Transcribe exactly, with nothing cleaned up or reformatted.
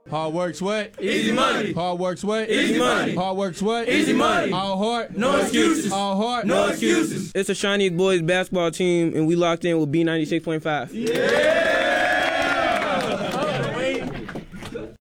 Hard work, sweat. Easy money. Hard work, sweat. Easy money. Hard work, sweat. Easy money. All heart. No excuses. All heart. No excuses. It's a Shawnee Boys basketball team, and we locked in with B ninety-six point five. Yeah!